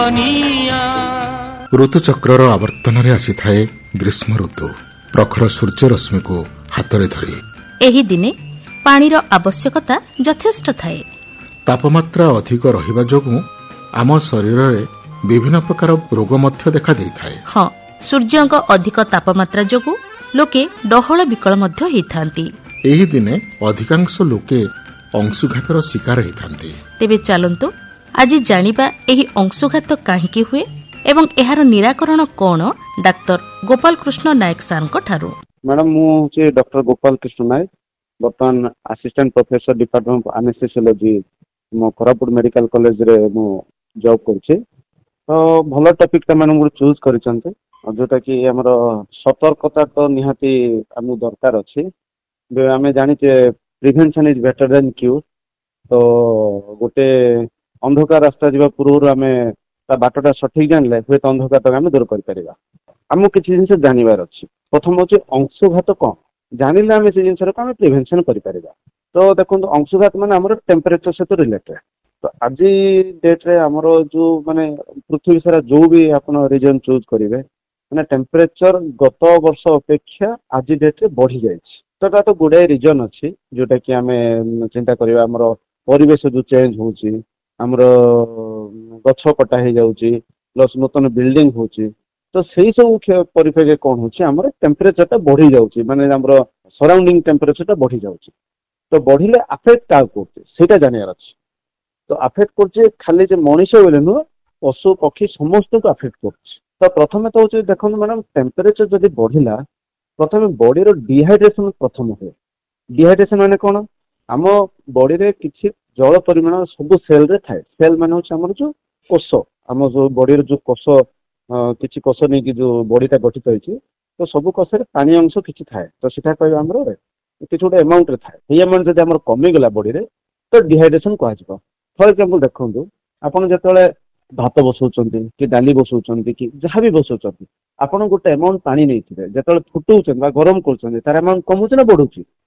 ଋତୁଚକ୍ରର ଆବର୍ତ୍ତନରେ ଆସିଥାଏ ଗ୍ରୀଷ୍ମ ଋତୁ। ପ୍ରଖର ସୂର୍ଯ୍ୟ ରଶ୍ମିକୁ ହାତରେ ଧରି ଏହି ଦିନେ ପାଣିର ଆବଶ୍ୟକତା ଯଥେଷ୍ଟ ଥାଏ। ତାପମାତ୍ରା ଅଧିକ ରହିବା ଯୋଗୁଁ ଆମ ଶରୀରରେ ବିଭିନ୍ନ ପ୍ରକାର ରୋଗ ମଧ୍ୟ ଦେଖାଦେଇଥାଏ। ହଁ, ସୂର୍ଯ୍ୟଙ୍କ ଅଧିକ ତାପମାତ୍ରା ଯୋଗୁଁ ଲୋକେ ଡହଳ ବିକଳ ମଧ୍ୟ ହୋଇଥାନ୍ତି। ଏହି ଦିନେ ଅଧିକାଂଶ ଲୋକେ ଅଂଶୁଘାତର ଶିକାର ହୋଇଥାନ୍ତି। ତେବେ ଚାଲନ୍ତୁ ଆଜି ଜାଣିବା ଏହି ଅଂଶୁଘାତ କାହିଁକି ହୁଏ ଏବଂ ଏହାର ନିରାକରଣ କ'ଣ ଡାକ୍ତର ଗୋପାଳ କୃଷ୍ଣ ନାୟକ ସାର୍ଙ୍କ ଠାରୁ। ମ୍ୟାଡାମ, ମୁଁ ହଉଛି ଡକ୍ଟର ଗୋପାଳ କୃଷ୍ଣ ନାୟକ, ବର୍ତ୍ତମାନ assistant professor department of anaesthesiology ମୋ କୋରାପୁଟ ମେଡିକାଲ କଲେଜରେ ମୁଁ ଜବ୍ କରୁଛି। ତ ଭଲ ଟପିକ ଟା ମ୍ୟାଡାମ ଗୋଟେ ଚୁଜ୍ କରିଛନ୍ତି, ଯୋଉଟା କି ଆମର ସତର୍କତା ତ ନିହାତି ଆମକୁ ଦରକାର ଅଛି। ଆମେ ଜାଣିଛେ ପ୍ରିଭେନ୍ସନ ଇଜ ବେଟର ଦେନ କ୍ୟୁର। ତ ଗୋଟେ ଅନ୍ଧକାର ରାସ୍ତା ଯିବା ପୂର୍ବରୁ ଆମେ ତା ବାଟଟା ସଠିକ ଜାଣିଲେ ହୁଏତ ଅନ୍ଧକାରଟାକୁ ଆମେ ଦୂର କରିପାରିବା। ଆମକୁ କିଛି ଜିନିଷ ଜାଣିବାର ଅଛି। ପ୍ରଥମ ହଉଛି ଅଂଶୁଘାତ କଣ, ଜାଣିଲେ ଆମେ ସେ ଜିନିଷଟାକୁ ଆମେ ପ୍ରିଭେନ୍ସନ କରିପାରିବା। ତ ଦେଖନ୍ତୁ, ଅଂଶୁଘାତ ମାନେ ଆମର ଟେମ୍ପରେଚର ସହିତ ରିଲେଟେଡ। ତ ଆଜି ଡେଟ୍ରେ ଆମର ଯୋଉ ମାନେ ପୃଥିବୀ ସାରା ଯୋଉ ବି ଆପଣ ରିଜନ ଚୁଜ୍ କରିବେ, ମାନେ ଟେମ୍ପରେଚର ଗତ ବର୍ଷ ଅପେକ୍ଷା ଆଜି ଡେଟ୍ରେ ବଢି ଯାଇଛି। ତ ତା ତ ଗୁଡାଏ ରିଜନ ଅଛି, ଯୋଉଟା କି ଆମେ ଚିନ୍ତା କରିବା। ଆମର ପରିବେଶ ଯୋଉ ଚେଞ୍ଜ ହଉଛି, ଆମର ଗଛ କଟା ହେଇଯାଉଛି, ପ୍ଲସ୍ ନୂତନ ବିଲ୍ଡିଂ ହଉଛି। ତ ସେଇ ସବୁ ପରିପ୍ରେକ୍ଷୀରେ କଣ ହଉଛି, ଆମର ଟେମ୍ପରେଚର ଟା ବଢି ଯାଉଛି, ମାନେ ଆମର ସରାଉଣ୍ଡିଂ ଟେମ୍ପରେଚର ଟା ବଢି ଯାଉଛି। ତ ବଢିଲେ ଆଫେକ୍ଟ କାହାକୁ କରୁଛି ସେଇଟା ଜାଣିବାର ଅଛି। ତ ଆଫେକ୍ଟ କରୁଛି ଖାଲି ଯେ ମଣିଷ ବୋଲି ନୁହଁ, ପଶୁ ପକ୍ଷୀ ସମସ୍ତଙ୍କୁ ଆଫେକ୍ଟ କରୁଛି। ତ ପ୍ରଥମେ ତ ହଉଛି ଦେଖନ୍ତୁ ମ୍ୟାଡାମ, ଟେମ୍ପରେଚର ଯଦି ବଢିଲା, ପ୍ରଥମେ ବଡିର ଡିହାଇଡ୍ରେସନ ପ୍ରଥମ ହୁଏ। ଡିହାଇଡ୍ରେସନ ମାନେ କଣ, ଆମ ବଡିରେ କିଛି ଜଳ ପରିମାଣ ସବୁ ସେଲରେ ଥାଏ। ସେଲ ମାନେ ହଉଛି ଆମର ଯୋଉ କୋଷ, ଆମ ଯୋଉ ବଡିର ଯୋଉ କୋଷ, କିଛି କୋଷ ନେଇକି ଯୋଉ ବଡିଟା ଗଠିତ ହେଇଛି। ତ ସବୁ କୋଷରେ ପାଣି ଅଂଶ କିଛି ଥାଏ। ତ ସେଟା କହିବା ଆମର କିଛି ଗୋଟେ ଆମାଉଣ୍ଟରେ ଥାଏ। ସେଇ ଆମାଉଣ୍ଟ ଯଦି ଆମର କମିଗଲା ବଡିରେ, ତ ଡିହାଇଡ୍ରେସନ କୁହାଯିବ। ଫର ଏକ୍ସାମ୍ପଲ ଦେଖନ୍ତୁ, ଆପଣ ଯେତେବେଳେ ଭାତ ବସଉଛନ୍ତି କି ଡାଲି ବସଉଛନ୍ତି କି ଯାହା ବି ବସଉଛନ୍ତି, ଆପଣ ଗୋଟେ ଆମାଉଣ୍ଟ ପାଣି ନେଇଥିବେ, ଯେତେବେଳେ ଫୁଟଉଛନ୍ତି ବା ଗରମ କରୁଛନ୍ତି, ତାର ଆମାଉଣ୍ଟ କମୁଛି ନା ବଢୁଛି?